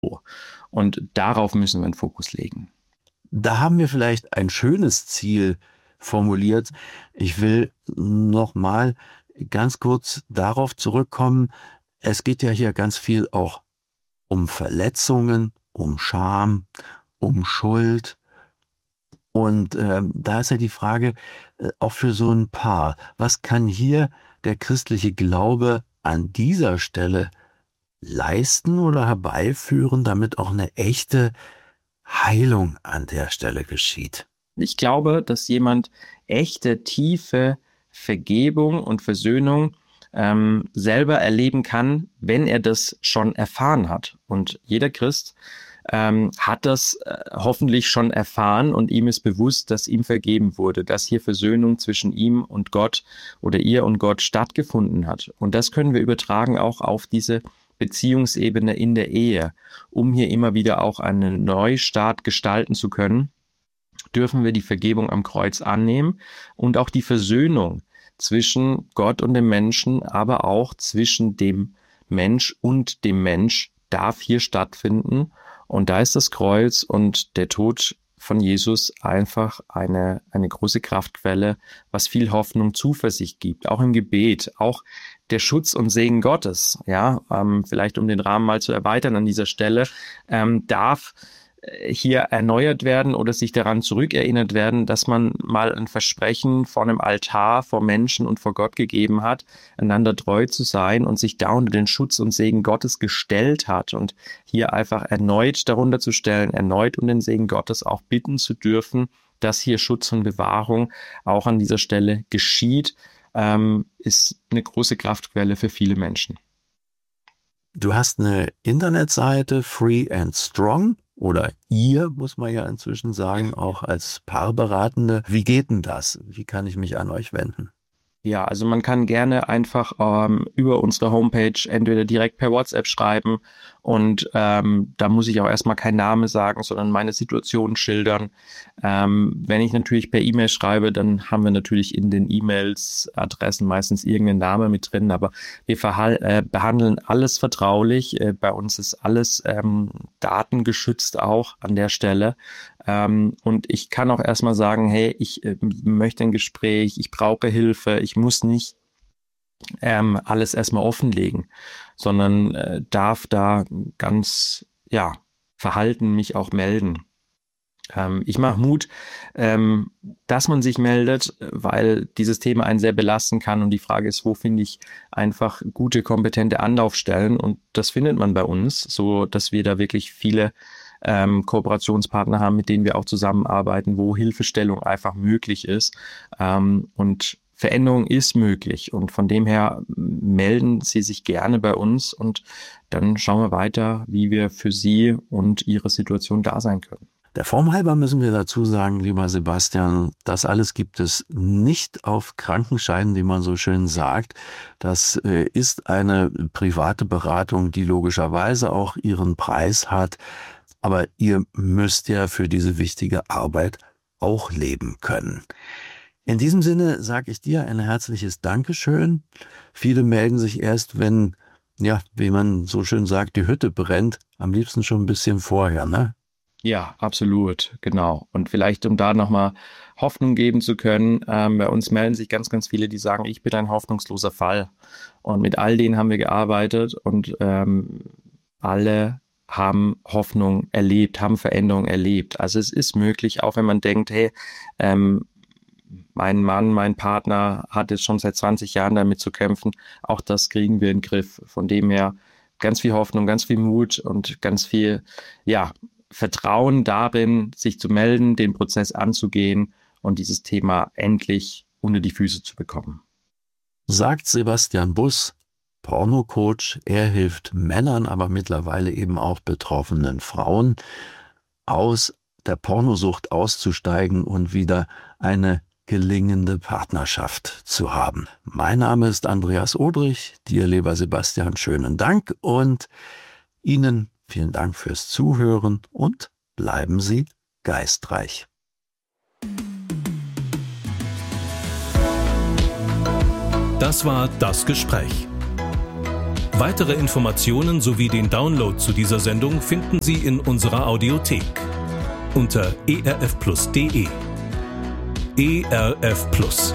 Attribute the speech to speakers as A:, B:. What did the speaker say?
A: Und darauf müssen wir den Fokus legen.
B: Da haben wir vielleicht ein schönes Ziel formuliert. Ich will noch mal ganz kurz darauf zurückkommen. Es geht ja hier ganz viel auch um Verletzungen, um Scham, um Schuld. Und da ist ja die Frage, auch für so ein Paar, was kann hier der christliche Glaube an dieser Stelle leisten oder herbeiführen, damit auch eine echte Heilung an der Stelle geschieht?
A: Ich glaube, dass jemand echte, tiefe Vergebung und Versöhnung selber erleben kann, wenn er das schon erfahren hat. Und jeder Christ hat das hoffentlich schon erfahren und ihm ist bewusst, dass ihm vergeben wurde, dass hier Versöhnung zwischen ihm und Gott oder ihr und Gott stattgefunden hat. Und das können wir übertragen auch auf diese Beziehungsebene in der Ehe, um hier immer wieder auch einen Neustart gestalten zu können, dürfen wir die Vergebung am Kreuz annehmen und auch die Versöhnung zwischen Gott und dem Menschen, aber auch zwischen dem Mensch und dem Mensch darf hier stattfinden. Und da ist das Kreuz und der Tod von Jesus einfach eine große Kraftquelle, was viel Hoffnung, Zuversicht gibt, auch im Gebet, auch der Schutz und Segen Gottes, ja, vielleicht um den Rahmen mal zu erweitern an dieser Stelle, darf hier erneuert werden oder sich daran zurückerinnert werden, dass man mal ein Versprechen vor einem Altar, vor Menschen und vor Gott gegeben hat, einander treu zu sein und sich da unter den Schutz und Segen Gottes gestellt hat und hier einfach erneut darunter zu stellen, erneut um den Segen Gottes auch bitten zu dürfen, dass hier Schutz und Bewahrung auch an dieser Stelle geschieht, ist eine große Kraftquelle für viele Menschen.
B: Du hast eine Internetseite, Free and Strong, oder ihr, muss man ja inzwischen sagen, auch als Paarberatende. Wie geht denn das? Wie kann ich mich an euch wenden?
A: Ja, also man kann gerne einfach über unsere Homepage entweder direkt per WhatsApp schreiben und da muss ich auch erstmal keinen Namen sagen, sondern meine Situation schildern. Wenn ich natürlich per E-Mail schreibe, dann haben wir natürlich in den E-Mails, Adressen meistens irgendeinen Namen mit drin, aber wir behandeln alles vertraulich. Bei uns ist alles datengeschützt auch an der Stelle. Und ich kann auch erstmal sagen, hey, ich möchte ein Gespräch, ich brauche Hilfe, ich muss nicht alles erstmal offenlegen, sondern darf da ganz, verhalten mich auch melden. Ich mache Mut, dass man sich meldet, weil dieses Thema einen sehr belasten kann und die Frage ist, wo finde ich einfach gute, kompetente Anlaufstellen und das findet man bei uns, so dass wir da wirklich viele Kooperationspartner haben, mit denen wir auch zusammenarbeiten, wo Hilfestellung einfach möglich ist und Veränderung ist möglich und von dem her melden Sie sich gerne bei uns und dann schauen wir weiter, wie wir für Sie und Ihre Situation da sein können.
B: Der Form halber müssen wir dazu sagen, lieber Sebastian, das alles gibt es nicht auf Krankenscheinen, wie man so schön sagt. Das ist eine private Beratung, die logischerweise auch ihren Preis hat. Aber ihr müsst ja für diese wichtige Arbeit auch leben können. In diesem Sinne sage ich dir ein herzliches Dankeschön. Viele melden sich erst, wenn, wie man so schön sagt, die Hütte brennt. Am liebsten schon ein bisschen vorher, ne?
A: Ja, absolut, genau. Und vielleicht, um da nochmal Hoffnung geben zu können, bei uns melden sich ganz, ganz viele, die sagen, ich bin ein hoffnungsloser Fall. Und mit all denen haben wir gearbeitet und alle haben Hoffnung erlebt, haben Veränderung erlebt. Also es ist möglich, auch wenn man denkt, hey, mein Mann, mein Partner hat jetzt schon seit 20 Jahren damit zu kämpfen, auch das kriegen wir in den Griff. Von dem her ganz viel Hoffnung, ganz viel Mut und ganz viel, Vertrauen darin, sich zu melden, den Prozess anzugehen und dieses Thema endlich unter die Füße zu bekommen.
B: Sagt Sebastian Buss, Pornocoach. Er hilft Männern, aber mittlerweile eben auch betroffenen Frauen, aus der Pornosucht auszusteigen und wieder eine gelingende Partnerschaft zu haben. Mein Name ist Andreas Odrich. Dir, lieber Sebastian, schönen Dank und Ihnen vielen Dank fürs Zuhören und bleiben Sie geistreich.
C: Das war das Gespräch. Weitere Informationen sowie den Download zu dieser Sendung finden Sie in unserer Audiothek unter erfplus.de. ERF Plus.